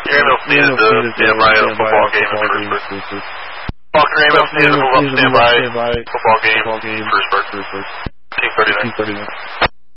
Greenville needed to stand by a football game in Firstburg. Falk Greenville needed to move up, stand by football game in Firstburg. 1939.